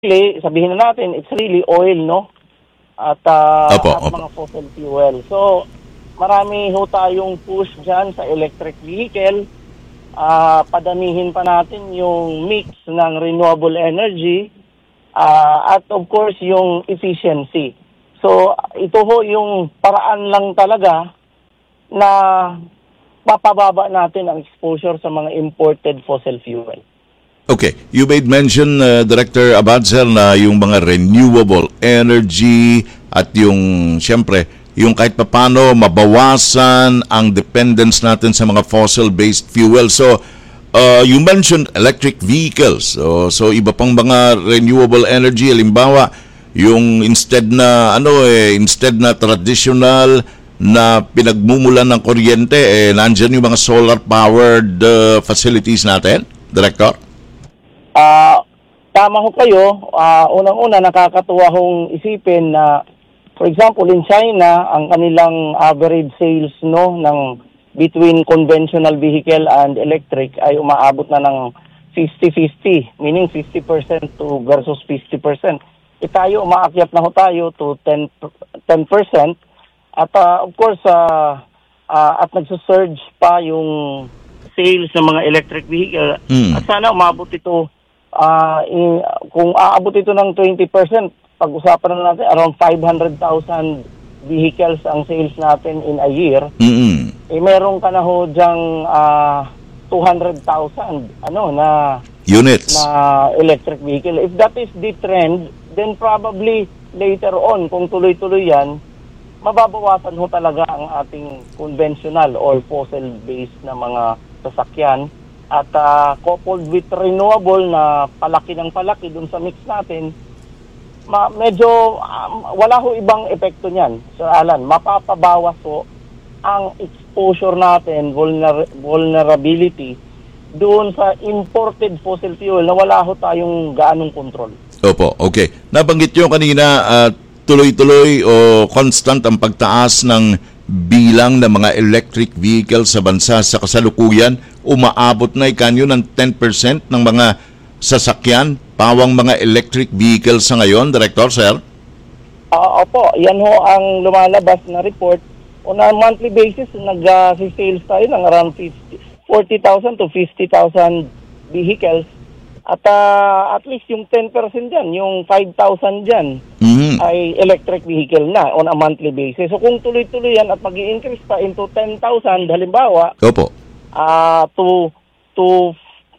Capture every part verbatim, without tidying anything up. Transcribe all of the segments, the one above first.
sabihin na natin, it's really oil, no? At, uh, Opo, at opo. mga fossil fuel. So, marami ho tayong push dyan sa electric vehicle. Uh, padamihin pa natin yung mix ng renewable energy uh, at of course yung efficiency. So, ito ho yung paraan lang talaga na mapababa natin ang exposure sa mga imported fossil fuel. Okay, you made mention, uh, Director Abad, sir, na yung mga renewable energy at yung, siyempre, yung kahit papano mabawasan ang dependence natin sa mga fossil-based fuel. So, uh, you mentioned electric vehicles. So, so iba pang mga renewable energy, halimbawa, yung instead na, ano eh, instead na traditional na pinagmumulan ng kuryente, eh, nandyan yung mga solar-powered uh, facilities natin, Director? Ah, tama ho kayo. Uh, unang-una, nakakatuwa hong isipin na, for example, in China, ang kanilang average sales no ng between conventional vehicle and electric ay umaabot na ng fifty fifty, meaning fifty percent to versus fifty percent. E tayo, umaakyat na ho tayo to ten percent. At uh, of course, uh, uh, at nagsusurge pa yung sales ng mga electric vehicle. Mm. At sana umabot ito, uh, in, kung aabot ito ng twenty percent, pag-usapan na natin, around five hundred thousand vehicles ang sales natin in a year. Mm-hmm. Eh, meron ka na ho dyang uh, two hundred thousand ano, na, units na electric vehicle. If that is the trend, then probably later on, kung tuloy-tuloy yan, mababawasan ho talaga ang ating conventional or fossil-based na mga sasakyan. At uh, coupled with renewable na palaki ng palaki dun sa mix natin, ma medyo um, wala ho ibang epekto niyan, Sir Alan. Mapapabawas ho ang exposure natin, vulner vulnerability doon sa imported fossil fuel na wala ho tayong gaanong control. Opo, okay. Nabanggit nyo kanina, uh, tuloy-tuloy o constant ang pagtaas ng bilang ng mga electric vehicles sa bansa sa kasalukuyan. Umaabot na ikanyo ng ten percent ng mga sasakyan, pawang mga electric vehicles sa ngayon, Director, sir? Uh, opo, yan ho ang lumalabas na report. On a monthly basis, nag-sales tayo ng around forty thousand to fifty thousand vehicles. At uh, at least yung ten percent dyan, yung five thousand dyan, Mm-hmm. ay electric vehicle na on a monthly basis. So kung tuloy-tuloy yan at mag-i-increase pa into ten thousand, halimbawa, Opo. uh, to, to,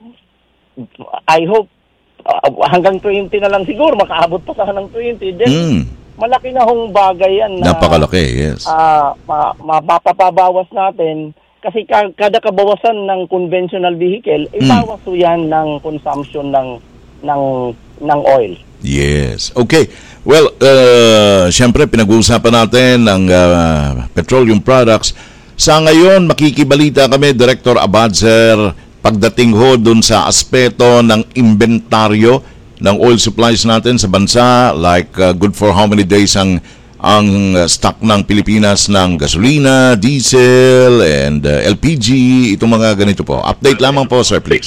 I hope, uh, hanggang twenty na lang siguro, makaabot pa sa ng twenty, then Mm. malaki na hong bagay yan na Napakalaki, yes. uh, ma mapapabawas natin. Kasi ka kada kabawasan ng conventional vehicle, Mm. ibawas so yan ng consumption ng, ng, ng oil. Yes. Okay. Well, uh, siyempre pinag-uusapan natin ang uh, petroleum products. Sa ngayon, makikibalita kami, Director Abad, sir, pagdating ho dun sa aspeto ng inventaryo ng oil supplies natin sa bansa, like uh, good for how many days ang ang uh, stock ng Pilipinas ng gasolina, diesel, and uh, L P G, itong mga ganito po. Update lamang po, sir, please.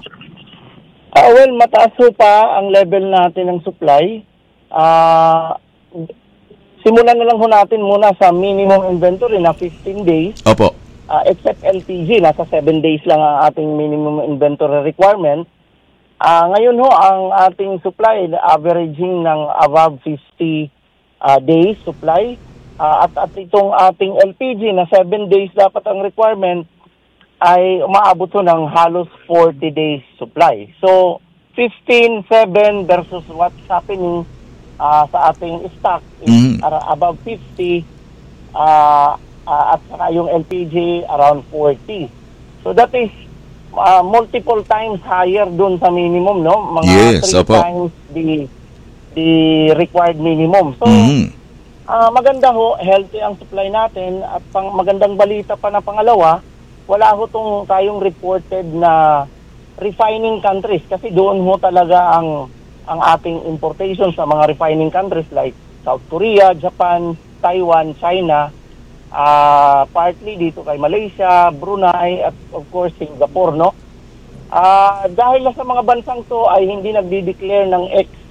Uh, well, mataas ho pa ang level natin ng supply. Uh, simulan na lang ho natin muna sa minimum inventory na fifteen days. Opo. Uh, except L P G, nasa seven days lang ang ating minimum inventory requirement. Uh, ngayon ho, ang ating supply, averaging ng above fifty uh, days supply. Uh, at, at itong ating L P G na seven days dapat ang requirement, ay umaabot ho ng halos forty days supply. So, fifteen, seven versus what's happening uh, sa ating stock is Mm-hmm. above fifty, uh, uh, at saka yung L P G around forty. So, that is uh, multiple times higher dun sa minimum, no? Mga Yes, three opo. times the, the required minimum. So, Mm-hmm. uh, maganda ho, healthy ang supply natin at pang magandang balita pa na pangalawa, wala ho tong tayong reported na refining countries kasi doon ho talaga ang ang ating importation sa mga refining countries like South Korea, Japan, Taiwan, China, uh, partly dito kay Malaysia, Brunei at of course Singapore, no? Uh, dahil sa mga bansang to ay hindi nagdi-declare ng ex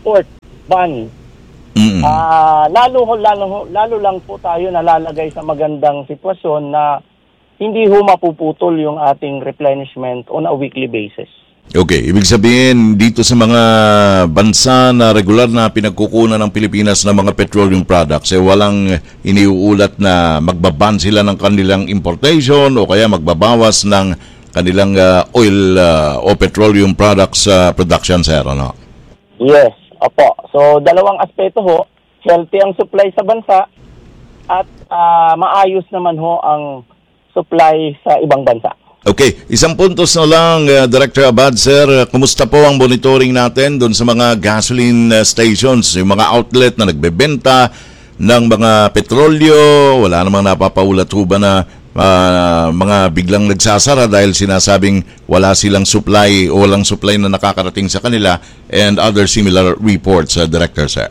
import ban. Mm. Ah, lalo ho, lalo ho, lalo lang po tayo nalalagay sa magandang sitwasyon na hindi ho mapuputol yung ating replenishment on a weekly basis. Okay, ibig sabihin dito sa mga bansa na regular na pinagkukunan ng Pilipinas ng mga petroleum products, eh walang iniuulat na magbaban sila ng kanilang importation o kaya magbabawas ng kanilang uh, oil uh, o petroleum products uh, production, sir, ano? Yes, opo. So, dalawang aspeto ho. Healthy ang supply sa bansa at uh, maayos naman ho ang supply sa ibang bansa. Okay, isang puntos na lang, uh, Director Abad, sir. Kumusta po ang monitoring natin doon sa mga gasoline uh, stations, yung mga outlet na nagbebenta ng mga petrolyo? Wala namang napapaulat ho ba na uh, mga biglang nagsasara dahil sinasabing wala silang supply o walang supply na nakakarating sa kanila and other similar reports, uh, Director, sir?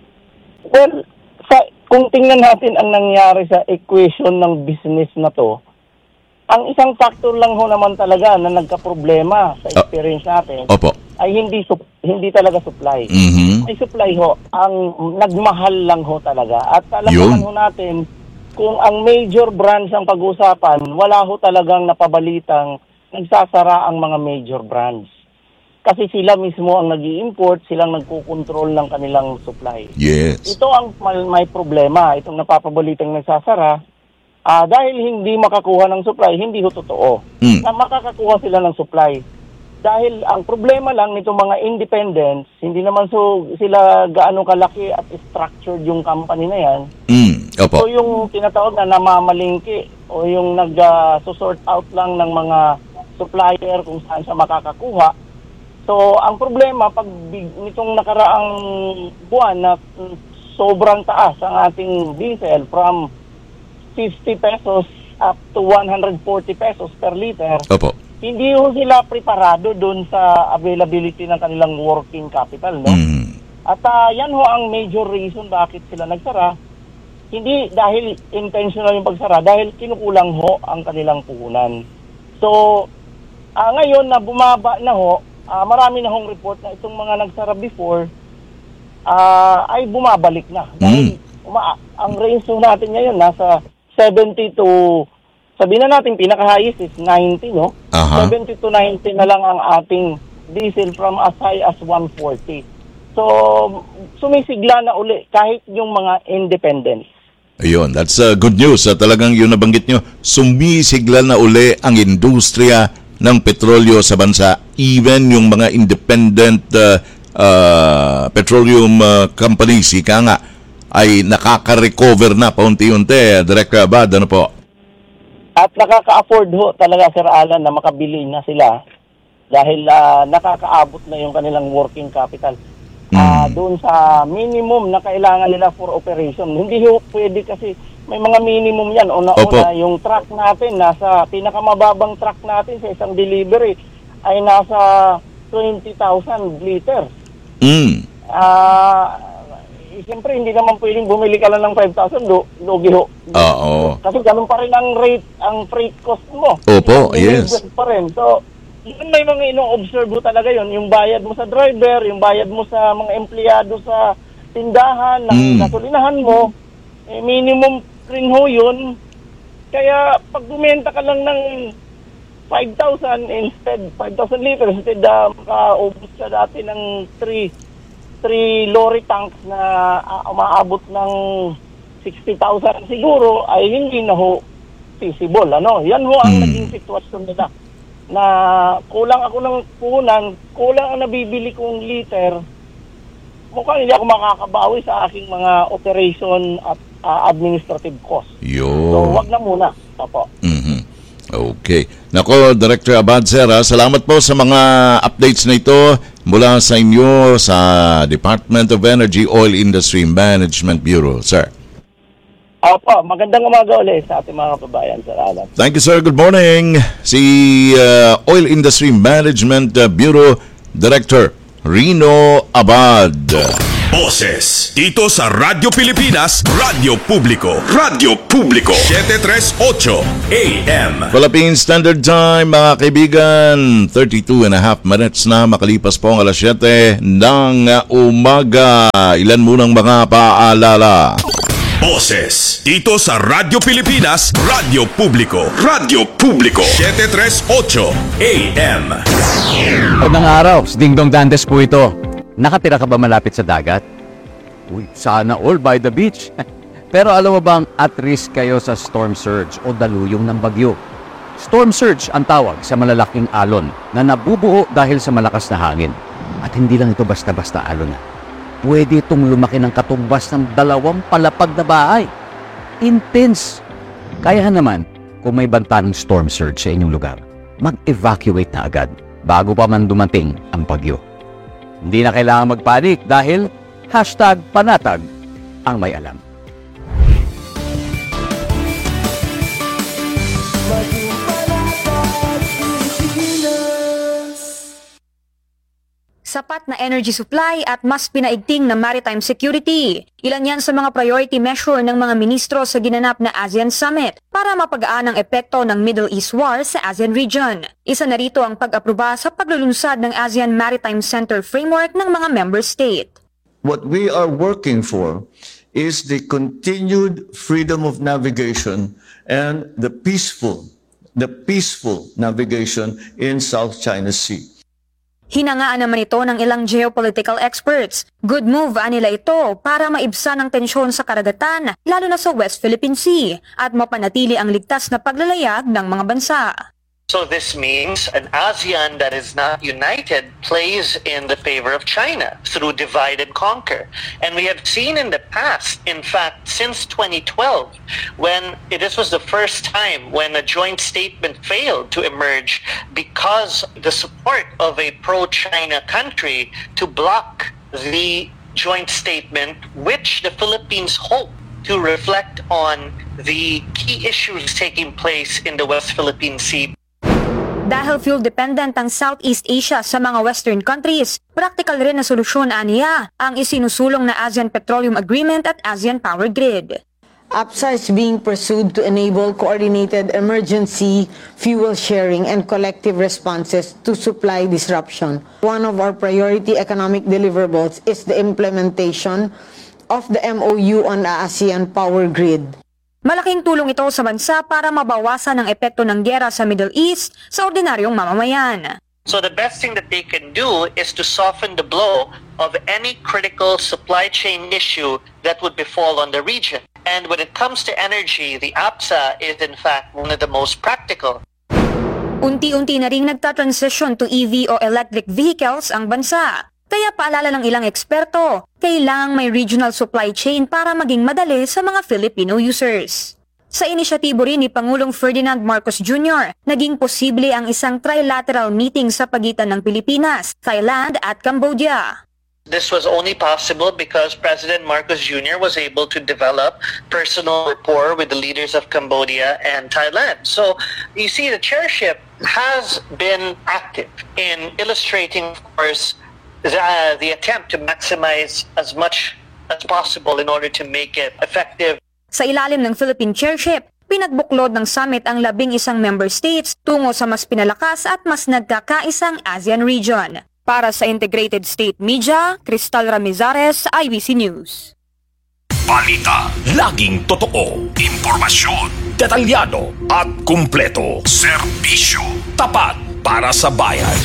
Well, sa, kung tingnan natin ang nangyari sa equation ng business na to, ang isang factor lang ho naman talaga na nagka-problema sa experience natin Opo. ay hindi sup- hindi talaga supply. Mm-hmm. Ay supply ho, ang nagmahal lang ho talaga. At alam Yun. ho natin, kung ang major brands ang pag-usapan, wala ho talagang napabalitang nagsasara ang mga major brands. Kasi sila mismo ang nag-i-import, silang nagkukontrol ng kanilang supply. Yes. Ito ang may, may problema, itong napapabalitang nagsasara. Ah, dahil hindi makakuha ng supply, hindi ho totoo Mm. na makakakuha sila ng supply. Dahil ang problema lang nitong mga independents, hindi naman so sila gaano kalaki at structured yung company na yan. Mm. Opo. So yung tinatawag na namamalingki o yung nag-sort out lang ng mga supplier kung saan siya makakakuha. So ang problema, pag nitong nakaraang buwan na mm, sobrang taas ang ating diesel from fifty pesos up to one hundred forty pesos per liter, Opo. hindi ho sila preparado doon sa availability ng kanilang working capital, no? Mm. At uh, yan ho ang major reason bakit sila nagsara. Hindi dahil intentional yung pagsara, dahil kinukulang ho ang kanilang puhunan. So, uh, ngayon na bumaba na ho, uh, marami na hong report na itong mga nagsara before uh, ay bumabalik na. Dahil Mm. uma- ang range ho natin ngayon nasa seventy to, sabihin na natin pinaka-highest is ninety, no? Aha. seventy to ninety na lang ang ating diesel from as high as one forty. So, sumisigla na uli kahit yung mga independents. Ayun, that's uh, good news. Uh, talagang yun nabanggit nyo, sumisigla na uli ang industriya ng petrolyo sa bansa. Even yung mga independent uh, uh, petroleum uh, companies, ika nga, ay nakaka-recover na paunti-unti. Director Abad, ano po? At nakaka-afford ho talaga, Sir Alan, na makabili na sila dahil uh, nakakaabot na yung kanilang working capital. Uh, doon sa minimum na kailangan nila for operation. Hindi ho pwede kasi may mga minimum yan. Una-una, yung truck natin, nasa pinakamababang truck natin sa isang delivery ay nasa twenty thousand liters. Mm. Ah... Uh, Eh, siyempre, hindi naman pwedeng bumili ka lang ng five thousand, lo, logi ho. Oo. Kasi ganun pa rin ang rate, ang freight cost mo. Opo, Yung yes. pa rin. So, yun may mga ino-observe mo talaga yun. Yung bayad mo sa driver, yung bayad mo sa mga empleyado sa tindahan, ng Mm. gasolinahan mo, eh, minimum rin ho yun. Kaya, pag bumenta ka lang ng five thousand instead, five thousand liters, instead uh, makaubos ka dati ng three three lorry tanks na uh, umaabot ng sixty thousand siguro, ay hindi na ho feasible. Ano? Yan ho ang Hmm. naging sitwasyon nila. Na kulang ako ng puhunan, kulang ang nabibili kong liter, mukhang hindi ako makakabawi sa aking mga operation at uh, administrative cost. Yun. So, wag na muna. Opo. Mhm. Okay. Nako, Director Abad, sir, ha? Salamat po sa mga updates na ito mula sa inyo sa Department of Energy Oil Industry Management Bureau, sir. Opo, magandang umaga ulit sa ating mga kababayan, Sir Alan. Thank you, sir. Good morning. Si uh, Oil Industry Management uh, Bureau Director Rino Abad. Boses dito sa Radyo Pilipinas, Radyo Publiko, Radyo Publiko, seven thirty-eight A M. Philippine Standard Time, mga kaibigan, thirty-two and a half minutes na makalipas po ang alas siyete ng umaga. Ilan munang mga paalala. Boses dito sa Radyo Pilipinas, Radyo Publiko, Radyo Publiko, seven thirty-eight A M. Magandang araw, si Ding Dong Dantes po ito. Nakatira ka ba malapit sa dagat? Uy, sana all by the beach. Pero alam mo bang at risk kayo sa storm surge o daluyong ng bagyo? Storm surge ang tawag sa malalaking alon na nabubuo dahil sa malakas na hangin. At hindi lang ito basta-basta alon na. Pwede itong lumaki ng katumbas ng dalawang palapag na bahay. Intense. Kaya naman, kung may banta ng storm surge sa inyong lugar, mag-evacuate na agad bago pa man dumating ang bagyo. Hindi na kailangan magpanik dahil hashtag panatag ang may alam. Sapat na energy supply at mas pinaigting na maritime security. Ilan yan sa mga priority measure ng mga ministro sa ginanap na ASEAN Summit para mapagaan ang epekto ng Middle East War sa ASEAN region. Isa na rito ang pag-aproba sa paglulunsad ng ASEAN Maritime Center Framework ng mga member state. What we are working for is the continued freedom of navigation and the peaceful, the peaceful navigation in South China Sea. Hinangaan naman ito ng ilang geopolitical experts. Good move anila ito para maibsan ang tensyon sa karagatan, lalo na sa West Philippine Sea, at mapanatili ang ligtas na paglalayag ng mga bansa. So this means an ASEAN that is not united plays in the favor of China through divide and conquer. And we have seen in the past, in fact, since twenty twelve, when this was the first time when a joint statement failed to emerge because the support of a pro-China country to block the joint statement, which the Philippines hope to reflect on the key issues taking place in the West Philippine Sea. Dahil fuel-dependent ang Southeast Asia sa mga Western countries, practical rin na solusyon aniya ang isinusulong na ASEAN Petroleum Agreement at ASEAN Power Grid. A P S A is being pursued to enable coordinated emergency fuel sharing and collective responses to supply disruption. One of our priority economic deliverables is the implementation of the M O U on the ASEAN Power Grid. Malaking tulong ito sa bansa para mabawasan ang epekto ng giyera sa Middle East sa ordinaryong mamamayan. So the best thing that they can do is to soften the blow of any critical supply chain issue that would befall on the region. And when it comes to energy, the A P S A is in fact one of the most practical. Unti-unti na ring nagta-transition to E V o electric vehicles ang bansa. Kaya paalala ng ilang eksperto, kailangang may regional supply chain para maging madali sa mga Filipino users. Sa inisyatibo rin ni Pangulong Ferdinand Marcos Junior, naging posible ang isang trilateral meeting sa pagitan ng Pilipinas, Thailand at Cambodia. This was only possible because President Marcos Junior was able to develop personal rapport with the leaders of Cambodia and Thailand. So you see, the chairship has been active in illustrating, of course, The, uh, the attempt to maximize as much as possible in order to make it effective. Sa ilalim ng Philippine Chairship, pinagbuklod ng summit ang labing isang member states tungo sa mas pinalakas at mas nagkakaisang ASEAN region. Para sa Integrated State Media, Cristal Ramizares, I B C News. Balita, laging totoo, impormasyon, detalyado at kumpleto. Serbisyo, tapat para sa bayan.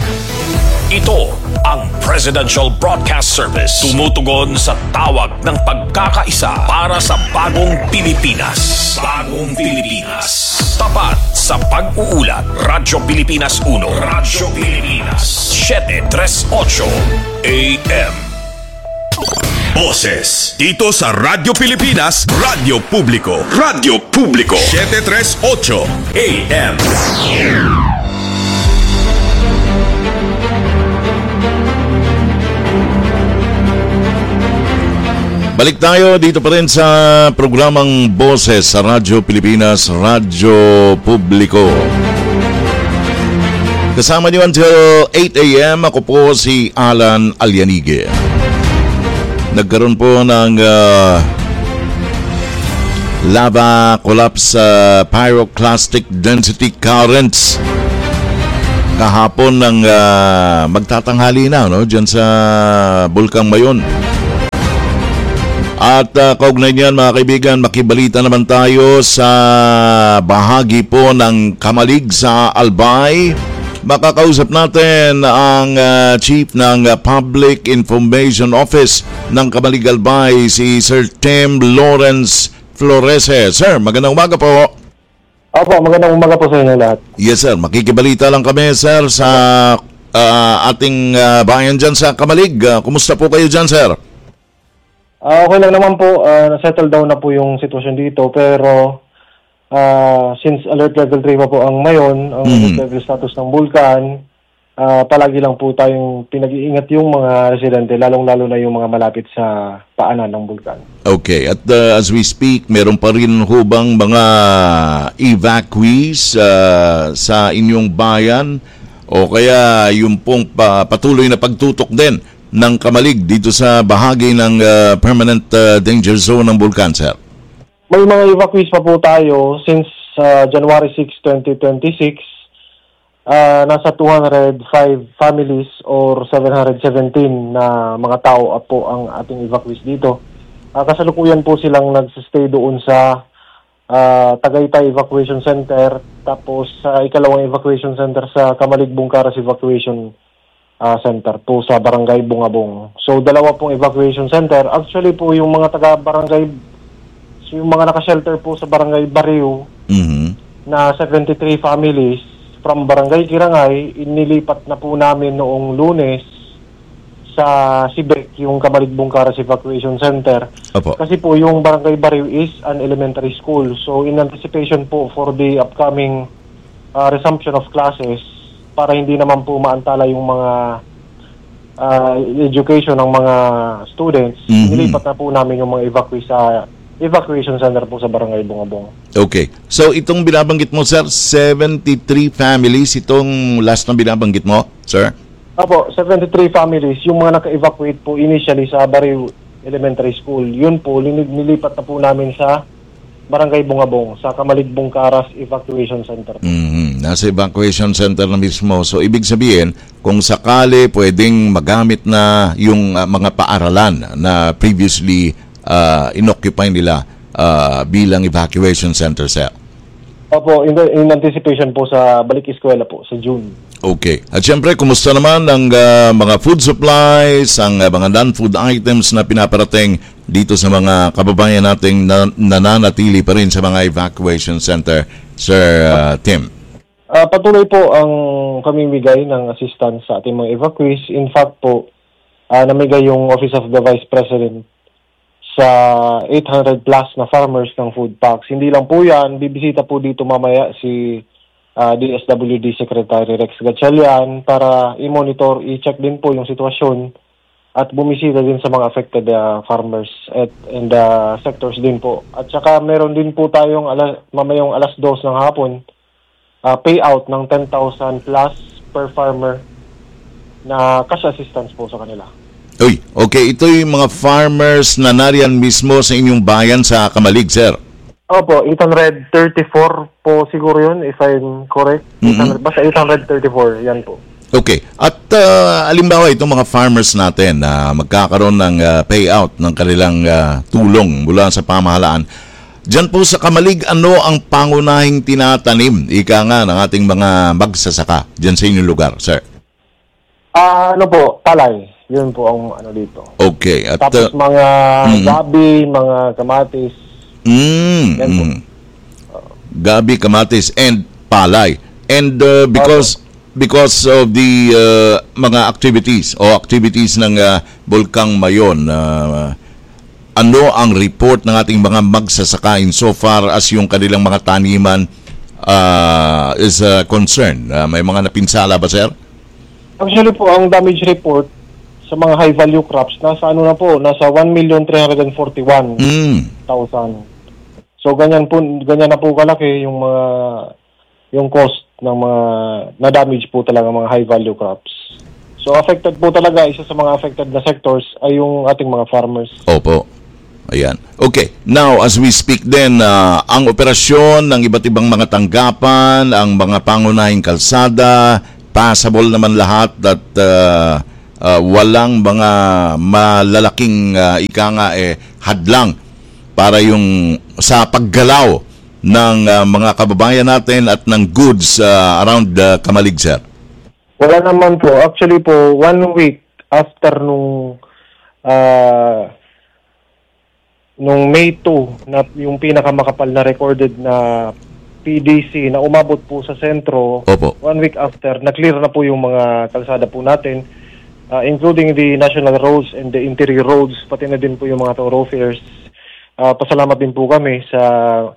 Ito ang Presidential Broadcast Service. Tumutugon sa tawag ng pagkakaisa para sa bagong Pilipinas. Bagong Pilipinas. Tapat sa pag-uulat. Radyo Pilipinas uno. Radyo Pilipinas. seven thirty-eight A M. Boses dito sa Radyo Pilipinas, Radyo Publiko, Radyo Publiko, seven thirty-eight A M. Balik tayo dito pa rin sa programang Boses sa Radyo Pilipinas, Radyo Publiko. Kasama niyo until eight a.m. Ako po si Alan Alianige. nagkaroon po ng uh, lava collapse uh, pyroclastic density currents kahapon ng uh, magtatanghali na, no, dyan sa Bulkang Mayon. At uh, kaugnay niyan, mga kaibigan, makibalita naman tayo sa bahagi po ng Kamalig sa Albay. Makakausap natin ang uh, Chief ng uh, Public Information Office ng Kamalig Albay, si Sir Tim Lawrence Florese. Sir, magandang umaga po. Opo, magandang umaga po sa inyo lahat. Yes, sir. Makikibalita lang kami, sir, sa uh, ating uh, bayan dyan sa Kamalig. Uh, kumusta po kayo dyan, sir? Uh, okay lang naman po. Uh, na-settle down na po yung sitwasyon dito. Pero uh, since alert level three pa po ang mayon, ang Mm. alert level status ng bulkan, uh, palagi lang po tayong pinag-iingat yung mga residente, lalong-lalo na yung mga malapit sa paanan ng bulkan. Okay, at uh, as we speak, meron pa rin hubang mga evacuees uh, sa inyong bayan o kaya yung pong pa, patuloy na pagtutok din ng Kamalig dito sa bahagi ng uh, permanent uh, danger zone ng bulkan, sir? May mga evacuees pa po tayo since uh, January sixth, twenty twenty-six. Uh, nasa two hundred five families or seven hundred seventeen na mga tao po ang ating evacuees dito. Uh, kasalukuyan po silang nagsistay doon sa uh, Tagaytay Evacuation Center, tapos sa uh, ikalawang evacuation center sa Kamalig Bungkaras Evacuation uh, Center po sa Barangay Bungabong. So dalawa pong evacuation center. Actually po yung mga taga-barangay, yung mga naka-shelter po sa Barangay Bariw, Mm-hmm. na seventy-three families from Barangay Kirangay, inilipat na po namin noong Lunes sa Sibek, yung Kamalig Bungkaras Evacuation Center. Opo. Kasi po yung Barangay Bariw is an elementary school. So in anticipation po for the upcoming uh, resumption of classes, para hindi naman po maantala yung mga uh, education ng mga students, Mhm. nilipat na po namin yung mga evacuees sa evacuation center po sa Barangay Bungabong. Okay. So itong binabanggit mo, sir, seventy-three families, itong last na binabanggit mo, sir? Opo, seventy-three families, yung mga naka-evacuate po initially sa Bariw Elementary School. Yun po, lin- nilipat na po namin sa Barangay Bungabong, sa Kamalig Bungkaras Evacuation Center. Mhm. Nasa evacuation center na mismo. So ibig sabihin, kung sakali pwedeng magamit na yung uh, mga paaralan na previously uh, inoccupy nila uh, bilang evacuation center, sir. Opo, in, in anticipation po sa balik eskwela po, sa June. Okay. At syempre, kumusta naman ang uh, mga food supplies, ang uh, mga non-food items na pinaparating dito sa mga kababayan nating na, nananatili pa rin sa mga evacuation center, Sir uh, Tim? Uh, patuloy po ang kamimigay ng assistance sa ating mga evacuees. In fact po, uh, namigay yung Office of the Vice President sa eight hundred plus na farmers ng food packs. Hindi lang po yan, bibisita po dito mamaya si uh, D S W D Secretary Rex Gatchalian para i-monitor, i-check din po yung sitwasyon at bumisita din sa mga affected uh, farmers at and uh, sectors din po. At saka meron din po tayong ala, mamayong alas dos ng hapon uh, payout ng ten thousand plus per farmer na cash assistance po sa kanila. Uy, okay. Ito yung mga farmers na nariyan mismo sa inyong bayan sa Kamalig, sir. Opo, eight hundred thirty-four po siguro yun, if I'm correct. Mhm. eight hundred, basta eight hundred thirty-four, yan po. Okay. At uh, alimbawa, itong mga farmers natin na magkakaroon ng uh, payout ng kanilang uh, tulong mula sa pamahalaan. Diyan po sa Kamalig, ano ang pangunahing tinatanim, ika nga, ng ating mga magsasaka diyan sa inyong lugar, sir? Ah, ano po, palay. Yun po ang ano dito. Okay. At, Tapos uh, mga mhm. gabi, mga kamatis. mm, Yan po. mm. Gabi, kamatis, and palay. And uh, because because of the uh, mga activities o activities ng uh, Bulkang Mayon, uh, ano ang report ng ating mga magsasaka in so far as yung kanilang mga taniman uh, is uh, concerned? Uh, may mga napinsala ba, sir? Actually po, ang damage report sa mga high value crops, nasa ano na po, nasa one million three hundred forty-one thousand. Mm. So ganyan po, ganyan na po kalaki yung mga yung cost ng mga na-damage po talaga mga high value crops. So affected po talaga, isa sa mga affected na sectors ay yung ating mga farmers. Opo. Ayan. Okay. Now, as we speak din, uh, ang operasyon ng iba't ibang mga tanggapan, ang mga pangunahing kalsada, passable naman lahat at uh, uh, walang mga malalaking uh, ika nga eh, hadlang para yung sa paggalaw ng uh, mga kababayan natin at ng goods uh, around uh, Kamalig, sir. Wala naman po. Actually po, one week after nung uh, nung May two, na yung pinakamakapal na recorded na P D C na umabot po sa sentro, Opo. one week after, na-clear na po yung mga kalsada po natin, uh, including the national roads and the interior roads, pati na din po yung mga thoroughfares. Uh, pasalamat din po kami sa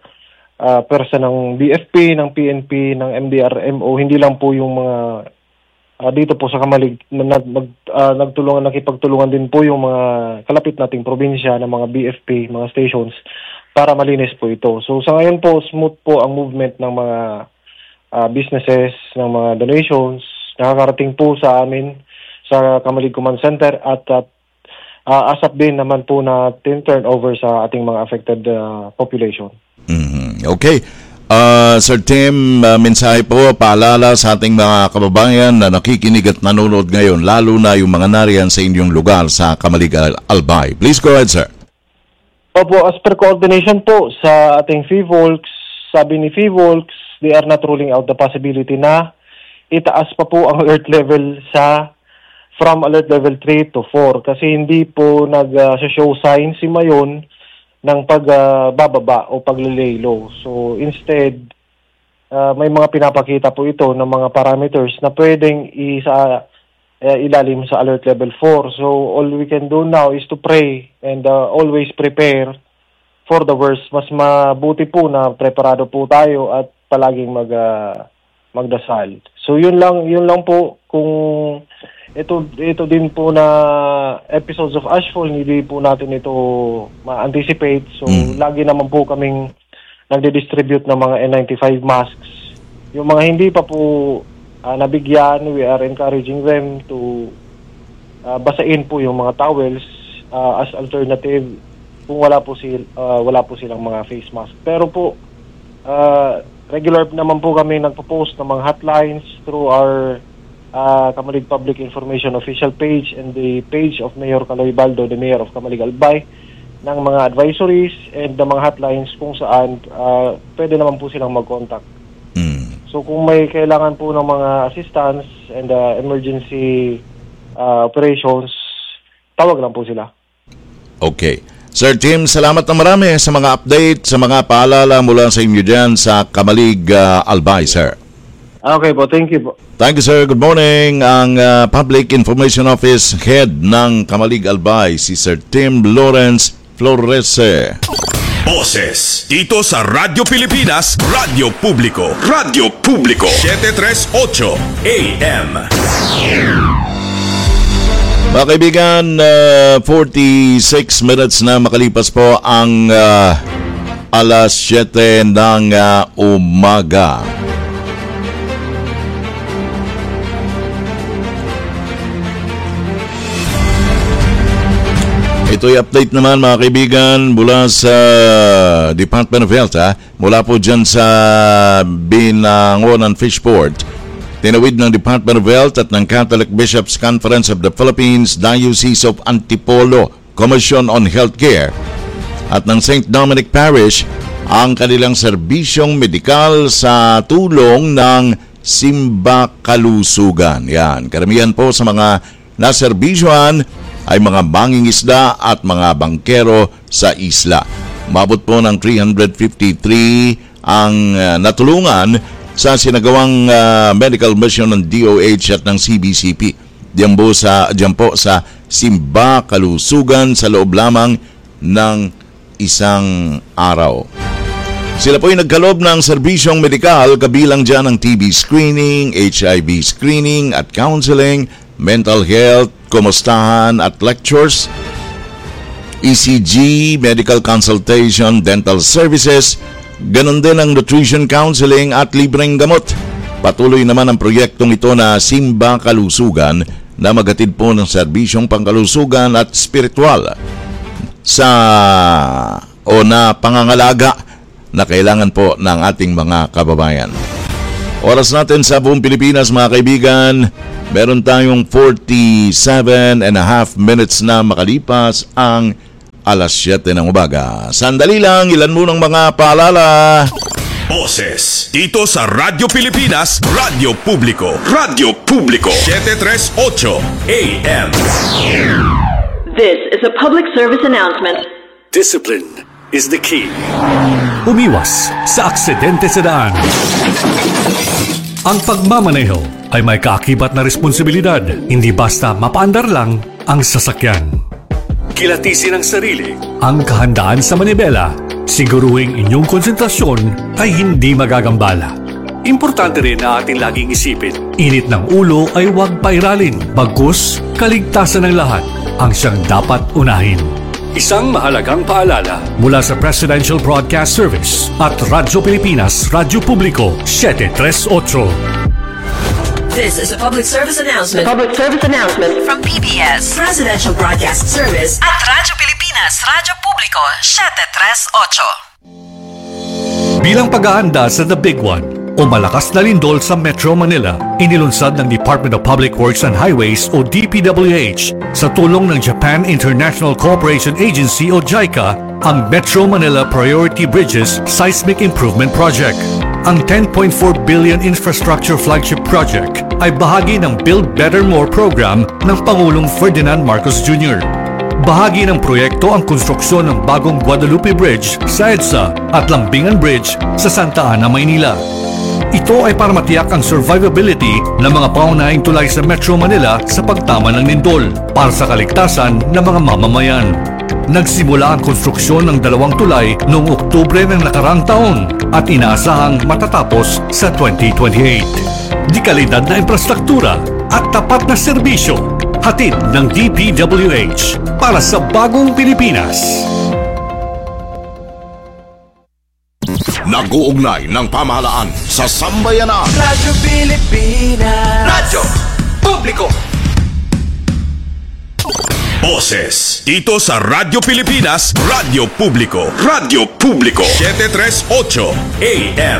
uh, person ng B F P, ng P N P, ng M D R M O, hindi lang po yung mga Uh, dito po sa Kamalig, nag, nag, uh, nagtulungan, nakipagtulungan din po yung mga kalapit nating probinsya ng mga B F P, mga stations, para malinis po ito. So sa ngayon po, smooth po ang movement ng mga uh, businesses, ng mga donations, nakakarating po sa amin sa Kamalig Command Center at at uh, asap din naman po na turnover sa ating mga affected uh, population. Mm-hmm. Okay. Uh, Sir Tim, uh, mensahe po, paalala sa ating mga kababayan na nakikinig at nanonood ngayon, lalo na yung mga nariyan sa inyong lugar sa Kamalig Albay. Please go ahead, sir. Opo, as per coordination po sa ating F I V O L C, sabi ni F I V O L C, they are not ruling out the possibility na itaas pa po ang alert level sa from alert level three to four kasi hindi po nag-show uh, signs si Mayon ng pagbababa uh, o paglilay low. So instead, uh, may mga pinapakita po ito ng mga parameters na pwedeng isa uh, ilalim sa alert level four. So all we can do now is to pray and uh, always prepare for the worst. Mas mabuti po na preparado po tayo at palaging mag uh, magdasal. So yun lang, yun lang po. Kung ito ito din po na episodes of ashfall, hindi po natin ito ma-anticipate. So mm. lagi naman po kaming nagdi-distribute ng mga N ninety-five masks. Yung mga hindi pa po uh, nabigyan, we are encouraging them to uh, basain po yung mga towels uh, as alternative kung wala po sil uh, wala po silang mga face mask. Pero po uh, regular naman po kami nagpo-post ng mga hotlines through our uh, Kamalig Public Information official page and the page of Mayor Kaloy Baldo, the Mayor of Kamalig Albay, ng mga advisories and the mga hotlines kung saan uh, pwede naman po silang mag-contact. Mm. So kung may kailangan po ng mga assistance and uh, emergency uh, operations, tawag lang po sila. Okay. Sir Tim, salamat na marami sa mga update, sa mga paalala mula sa inyo dyan sa Kamalig uh, Albay, sir. Okay po, thank you po. Thank you, sir. Good morning. Ang uh, Public Information Office Head ng Kamalig Albay, si Sir Tim Lawrence Flores. Boses dito sa Radyo Pilipinas, Radyo Publiko, Radyo Publiko, seven thirty-eight A M. Mga kaibigan, uh, forty-six minutes na makalipas po ang uh, alas siyete ng uh, umaga. Ito'y update naman mga kaibigan mula sa Department of Health, ha? Mula po dyan sa Binangonan Fishport. Tinawid ng Department of Health at ng Catholic Bishops' Conference of the Philippines, Diocese of Antipolo, Commission on Healthcare at ng Saint Dominic Parish ang kanilang serbisyong medikal sa tulong ng Simba Kalusugan. Yan, karamihan po sa mga naserbisyuhan ay mga mangingisda at mga bangkero sa isla. Umabot po ng three hundred fifty-three ang uh, natulungan sa sinagawang uh, medical mission ng D O H at ng C B C P. Diyan po sa, diyan po sa Simba Kalusugan sa loob lamang ng isang araw. Sila po ay nagkaloob ng serbisyong medikal kabilang dyan ang T B screening, H I V screening at counseling, mental health, kumustahan at lectures, E C G, medical consultation, dental services, ganon din ang nutrition counseling at libreng gamot. Patuloy naman ang proyektong ito na Simba Kalusugan na maghatid po ng serbisyong pangkalusugan at spiritual sa o na pangangalaga na kailangan po ng ating mga kababayan. Oras natin sa buong Pilipinas, mga kaibigan, meron tayong forty-seven and a half minutes na makalipas ang alas siyete ng umaga. Sandali lang, ilan munang mga paalala. Boses dito sa Radyo Pilipinas, Radyo Publiko, Radyo Publiko, seven thirty-eight A M. This is a public service announcement. Discipline is the key. Umiwas sa aksidente sa daan. Ang pagmamaneho ay may kaakibat na responsibilidad, hindi basta mapaandar lang ang sasakyan. Kilatisin ang sarili, ang kahandaan sa manibela, siguruhing inyong konsentrasyon ay hindi magagambala. Importante rin na ating laging isipin, init ng ulo ay huwag pairalin, bagkus kaligtasan ng lahat ang siyang dapat unahin. Isang mahalagang paalala mula sa Presidential Broadcast Service at Radyo Pilipinas, Radyo Publiko, seven thirty-eight. This is a public service announcement. Public service announcement From P B S Presidential Broadcast Service at Radyo Pilipinas, Radyo Publiko, seven thirty-eight. Bilang paghahanda sa The Big One o malakas na lindol sa Metro Manila, inilunsad ng Department of Public Works and Highways o D P W H sa tulong ng Japan International Cooperation Agency o JICA ang Metro Manila Priority Bridges Seismic Improvement Project. Ang ten point four billion infrastructure flagship project ay bahagi ng Build Better More program ng Pangulong Ferdinand Marcos Junior Bahagi ng proyekto ang konstruksyon ng bagong Guadalupe Bridge sa EDSA at Lambingan Bridge sa Santa Ana, Maynila. Ito ay para matiyak ang survivability ng mga paunahing tulay sa Metro Manila sa pagtama ng lindol para sa kaligtasan ng mga mamamayan. Nagsimula ang konstruksyon ng dalawang tulay noong Oktubre ng nakarang taon at inaasahang matatapos sa twenty twenty-eight. Di kalidad na infrastruktura at tapat na serbisyo, hatid ng D P W H para sa bagong Pilipinas. Nag-uugnay ng pamahalaan sa sambayanan. Radyo Pilipinas, Radyo Publiko. Boses dito sa Radyo Pilipinas, Radyo Publiko, Radyo Publiko, seven thirty-eight A M.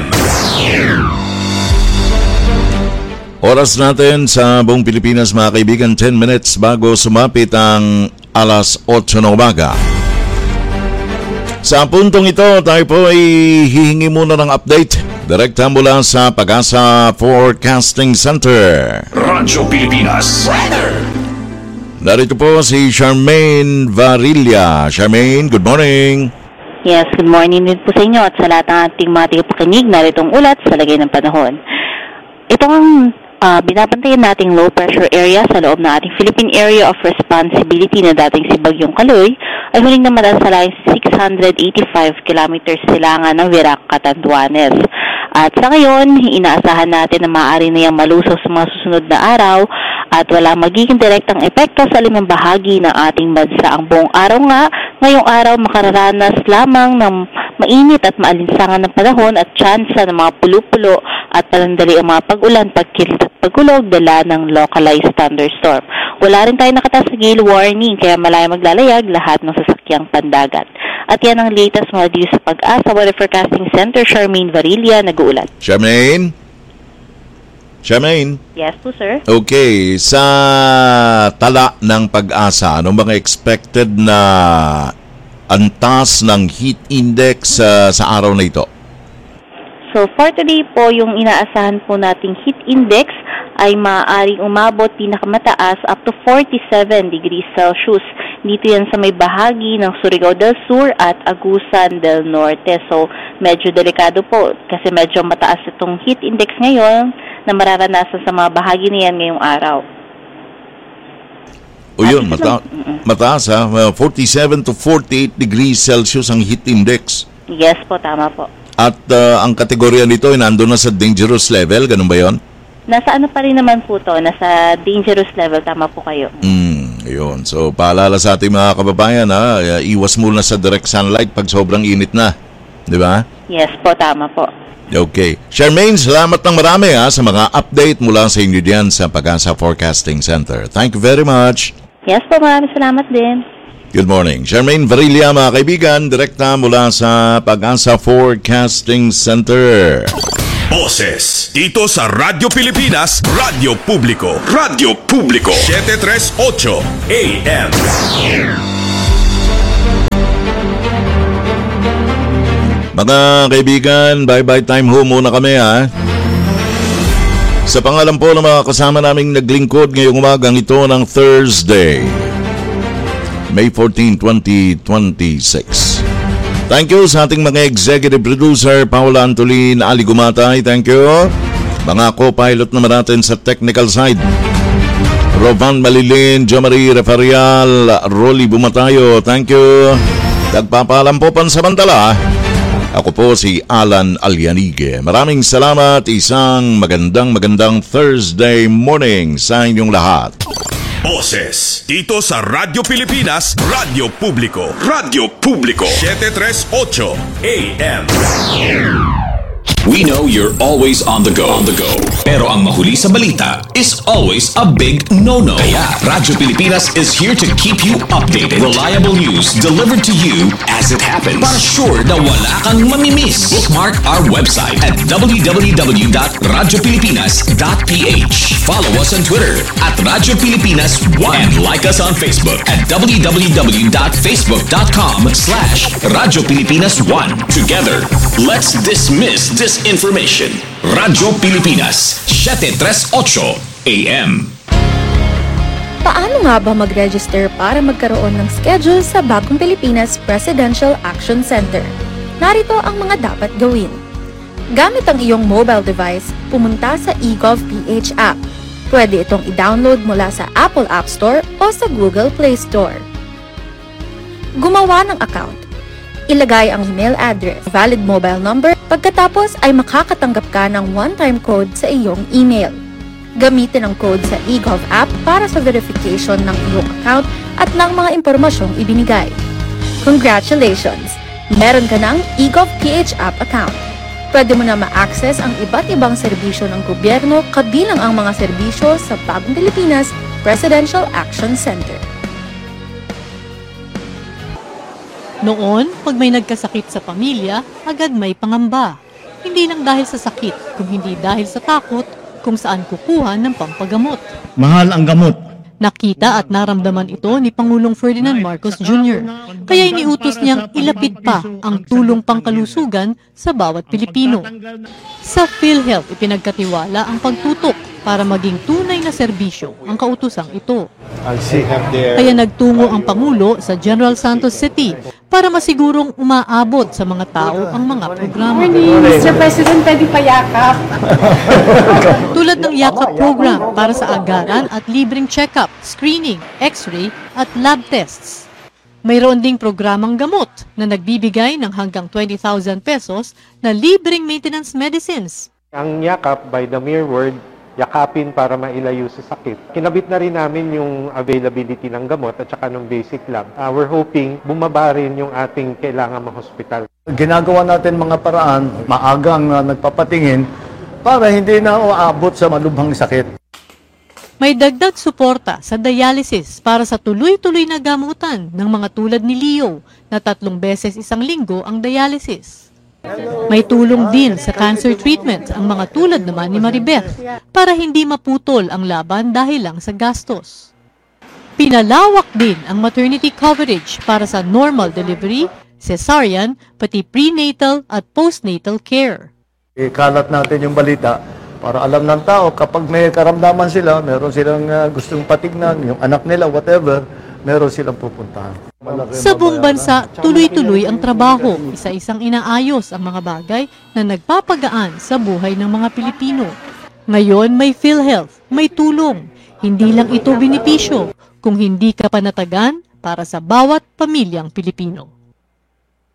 Oras natin sa buong Pilipinas, mga kaibigan, ten minutes bago sumapit ang alas eight ng umaga. Sa puntong ito, tayo po ay hihingi muna ng update direkta mula sa Pag-asa Forecasting Center. Radyo Pilipinas Weather. Narito po si Charmaine Varilla. Charmaine, good morning. Yes, good morning din po sa inyo at sa lahat ng ating mga tagapakinig. Narito ang ulat sa lagay ng panahon. Ito ang uh, binabantayan nating low pressure area sa loob ng ating Philippine Area of Responsibility na dating si Bagyong Kaloy ay huling naman sa layo six hundred eighty-five kilometers silangan ng Virac, Catanduanes. At sa ngayon, inaasahan natin na maaari na yung malusaw sa mga susunod na araw at wala magiging direktang epekto sa limang bahagi ng ating bansa. Ang buong araw nga, ngayong araw makararanas lamang ng mainit at maalinsangan ng panahon at tsansa ng mga pulo-pulo at palandali ang mga pag-ulan, pagkilit at pagulog dala ng localized thunderstorm. Wala rin tayo nakataas sa gale warning kaya malaya maglalayag lahat ng sasakyang pandagat. At yan ang latest mga views sa Pag-asa Weather Forecasting Center. Charmaine Varilla, nag-uulat. Charmaine? Charmaine? Yes po, sir. Okay, sa tala ng Pag-asa, ano mga expected na antas ng heat index uh, sa araw na ito? So for today po, yung inaasahan po nating heat index ay maaaring umabot pinakamataas up to forty-seven degrees Celsius. Dito yan sa may bahagi ng Surigao del Sur at Agusan del Norte. So medyo delikado po kasi medyo mataas itong heat index ngayon na mararanasan sa mga bahagi na yan ngayong araw. O yun, mata- mataas ha. forty-seven to forty-eight degrees Celsius ang heat index. Yes po, tama po. At uh, ang kategorya nito ay nandun na sa dangerous level, ganun ba yun? Nasa ano pa rin naman po to, nasa dangerous level, tama po kayo. Mm, ayun. So paalala sa ating mga kababayan ha, iwas muna sa direct sunlight pag sobrang init na. Di ba? Yes po, tama po. Okay. Charmaine, salamat ng marami ha, sa mga update mula sa inyo diyan sa Pag-asa Forecasting Center. Thank you very much. Yes po, maraming salamat din. Good morning. Charmaine Varilla, mga kaibigan, direkta mula sa Pag-asa Forecasting Center. Boses dito sa Radyo Pilipinas, Radyo Publiko. Radyo Publiko. seven thirty-eight A M. Mga kaibigan, bye-bye time ho muna kami ha. Sa pangalan po ng mga kasama naming naglingkod ngayong umagang ito ng Thursday, May fourteenth, twenty twenty-six. Thank you sa ating mga executive producer, Paula Antolin, Ali Gumatay, thank you. Mga co-pilot naman natin sa technical side, Rovan Malilin, Jo Marie Referial, Rolly Bumatayo, thank you. Nagpapaalam po pansamantala, ako po si Alan Alianige. Maraming salamat, isang magandang magandang Thursday morning sa inyong lahat. Boses dito sa Radyo Pilipinas, Radyo Publiko. Radyo Publiko. seven thirty-eight A M. We know you're always on the go. On the go. Pero ang mahuli sa balita is always a big no-no. Kaya Radyo Pilipinas is here to keep you updated. Reliable news delivered to you as it happens. Para sure na wala kang mamimiss. Bookmark our website at w w w dot radyo pilipinas dot p h. Follow us on Twitter at Radyo Pilipinas one. And like us on Facebook at w w w dot facebook dot com slash Radyo Pilipinas one. Together, let's dismiss this information. Radyo Pilipinas, seven thirty-eight A M. Paano nga ba mag-register para magkaroon ng schedule sa Bagong Pilipinas Presidential Action Center? Narito ang mga dapat gawin. Gamit ang iyong mobile device, pumunta sa eGovPH app. Pwede itong i-download mula sa Apple App Store o sa Google Play Store. Gumawa ng account. Ilagay ang email address, valid mobile number, pagkatapos ay makakatanggap ka ng one-time code sa iyong email. Gamitin ang code sa eGov app para sa verification ng iyong account at ng mga impormasyong ibinigay. Congratulations! Meron ka ng eGovPH app account. Pwede mo na ma-access ang iba't ibang serbisyo ng gobyerno kabilang ang mga serbisyo sa Bagong Pilipinas Presidential Action Center. Noon, pag may nagkasakit sa pamilya, agad may pangamba. Hindi lang dahil sa sakit, kung hindi dahil sa takot kung saan kukuha ng pampagamot. Mahal ang gamot. Nakita at naramdaman ito ni Pangulong Ferdinand Marcos Junior Kaya iniutos niyang ilapit pa ang tulong pangkalusugan sa bawat Pilipino. Sa PhilHealth, ipinagkatiwala ang pagtutok para maging tunay na serbisyo ang kautusang ito. Kaya nagtungo ang Pangulo sa General Santos City para masigurong umaabot sa mga tao ang mga programa. Morning, Mister President, pwede pa yakap. Tulad ng yakap program para sa agaran at libreng check-up, screening, x-ray at lab tests. Mayroon ding programang gamot na nagbibigay ng hanggang twenty thousand pesos na libreng maintenance medicines. Ang yakap, by the mere word, yakapin para mailayo sa sakit. Kinabit na rin namin yung availability ng gamot at saka ng basic lab. Uh, we're hoping bumaba rin yung ating kailangan ma-hospital. Ginagawa natin mga paraan, maagang uh, nagpapatingin para hindi na uabot sa malubhang sakit. May dagdag suporta sa dialysis para sa tuloy-tuloy na gamutan ng mga tulad ni Leo na tatlong beses isang linggo ang dialysis. May tulong din sa cancer treatment ang mga tulad naman ni Maribeth para hindi maputol ang laban dahil lang sa gastos. Pinalawak din ang maternity coverage para sa normal delivery, cesarean, pati prenatal at postnatal care. Ikalat natin yung balita para alam ng tao kapag may karamdaman sila, meron silang uh, gustong patignan, yung anak nila, whatever, meron silang pupuntahan. Sa buong bansa, tuloy-tuloy ang trabaho, isa-isang inaayos ang mga bagay na nagpapagaan sa buhay ng mga Pilipino. Ngayon may PhilHealth, may tulong. Hindi lang ito benepisyo, kung hindi ka panatagan para sa bawat pamilyang Pilipino.